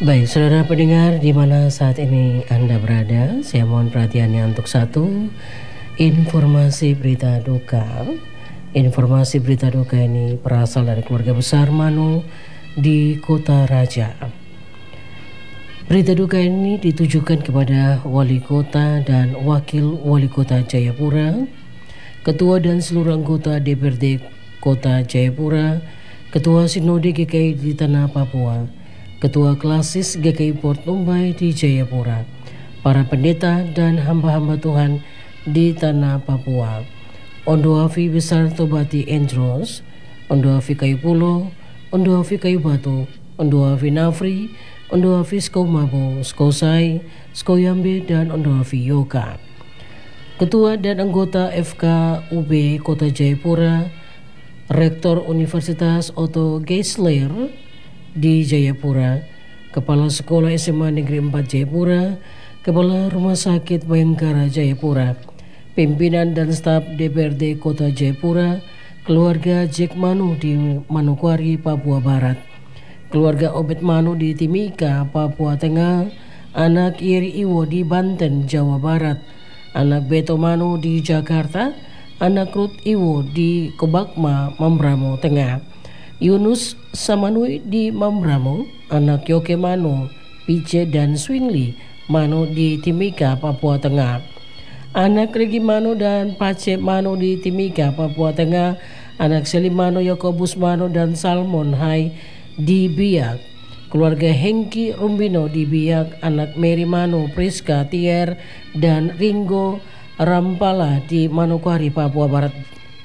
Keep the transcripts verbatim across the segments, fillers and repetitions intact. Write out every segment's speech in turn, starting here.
Baik, saudara pendengar di mana saat ini Anda berada, saya mohon perhatiannya untuk satu informasi berita duka. Informasi berita duka ini berasal dari keluarga besar Mano di Kota Raja. Berita duka ini ditujukan kepada Wali Kota dan Wakil Wali Kota Jayapura, Ketua dan seluruh anggota D P R D Kota Jayapura, Ketua Sinode G K I di Tanah Papua, Ketua Klasis G K I Port Numbai di Jayapura, para pendeta dan hamba-hamba Tuhan di Tanah Papua, Ondo Afi Besar Tobati Endros, Ondo Afi Kayu Pulo, Ondo Afi Kayu Batu, Ondo Afi Nafri, Ondo Afi Skomabo, Skosai, Skoyambe, dan Ondo Afi Yoka. Ketua dan anggota F K U B Kota Jayapura, Rektor Universitas Otto Geisler di Jayapura, Kepala Sekolah S M A Negeri empat Jayapura, Kepala Rumah Sakit Bayangkara Jayapura, pimpinan dan staf D P R D Kota Jayapura, keluarga Jack Mano di Manokwari, Papua Barat, keluarga Obed Mano di Timika, Papua Tengah, anak Iri Iwo di Banten, Jawa Barat, anak Beto Mano di Jakarta, anak Ruth Iwo di Kobakma, Mambramo Tengah, Yunus Samanui di Mambramo, anak Yoke Mano, Pice dan Swingli Mano di Timika, Papua Tengah, anak Regi Mano dan Pace Mano di Timika, Papua Tengah, anak Selim Mano, Yakobus Mano dan Salmon Hai di Biak, keluarga Hengki Rumbino di Biak, anak Mary Mano, Priska Tier dan Ringo Rampala di Manokwari, Papua Barat,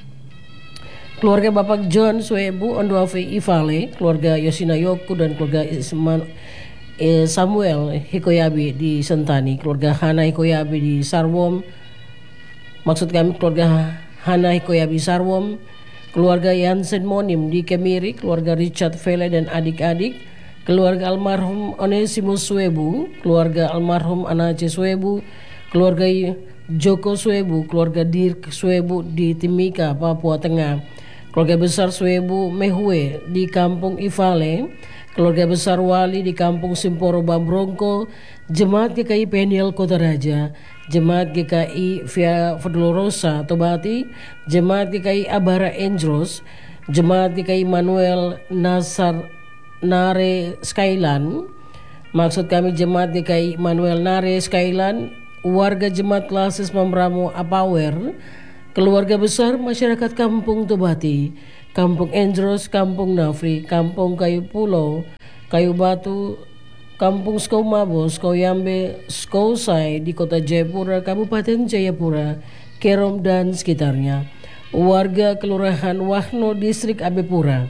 keluarga Bapak John Swebu Ondoafe Ivale, keluarga Yosina Yoku dan keluarga Isman, eh, Samuel Hikoyabi di Sentani, keluarga Hana Hikoyabi di Sarwom, maksud kami keluarga Hana Hikoyabi Sarwom, keluarga Yansen Monim di Kemiri, keluarga Richard Vele dan adik-adik, keluarga almarhum Onesimus Swebu, keluarga almarhum Anace Swebu, keluarga Joko Swebu, keluarga Dirk Swebu di Timika, Papua Tengah, keluarga besar Swebu Mehue di Kampung Ivale, keluarga besar Wali di Kampung Simporo Babrongko, Jemaat G K I Peniel Kota Raja, Jemaat G K I Via Dolorosa Tobati, Jemaat G K I Abara Endros, Jemaat G K I Manuel Nasar Nare Skyland, maksud kami Jemaat G K I Manuel Nare Skyland, warga Jemaat Klasis Mambramo Apawer, keluarga besar masyarakat Kampung Tobati, Kampung Endros, Kampung Nafri, Kampung Kayu Pulau, Kayu Batu, Kampung Skomabo, Skoyambe, Skosai di Kota Jayapura, Kabupaten Jayapura, Kerom dan sekitarnya, warga Kelurahan Wahno, Distrik Abepura.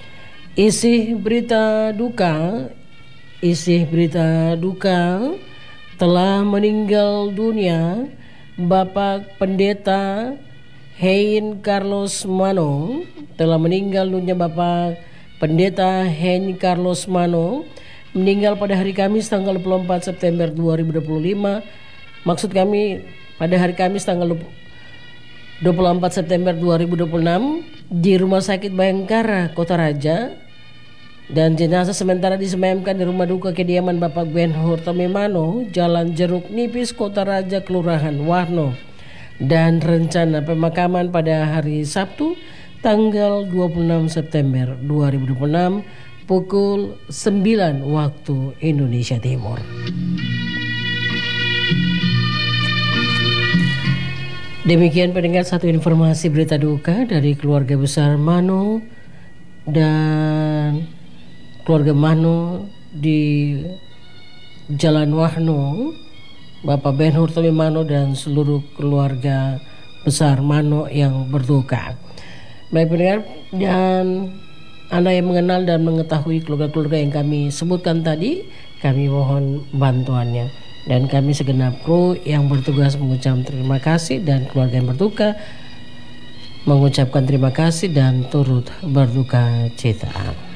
Isi berita duka, isi berita duka telah meninggal dunia Bapak Pendeta Hein Carlos Mano, telah meninggal dunia Bapak Pendeta Hein Carlos Mano, meninggal pada hari Kamis tanggal dua puluh empat September dua ribu dua puluh lima, maksud kami pada hari Kamis tanggal dua puluh empat September dua ribu dua puluh enam di Rumah Sakit Bayangkara, Kota Raja, dan jenazah sementara disemayamkan di rumah duka kediaman Bapak Ben-Hur Tome Mano, Jalan Jeruk Nipis, Kota Raja, Kelurahan Wahno, dan rencana pemakaman pada hari Sabtu tanggal dua puluh enam September dua ribu dua puluh enam pukul sembilan waktu Indonesia Timur. Demikian pendengar satu informasi berita duka dari keluarga besar Mano dan keluarga Mano di Jalan Wahno, Bapak Ben-Hur Tome Mano dan seluruh keluarga besar Mano yang berduka. Baik pendengar, dan Anda yang mengenal dan mengetahui keluarga-keluarga yang kami sebutkan tadi, kami mohon bantuannya. Dan kami segenap kru yang bertugas mengucapkan terima kasih, dan keluarga yang berduka mengucapkan terima kasih dan turut berduka cita.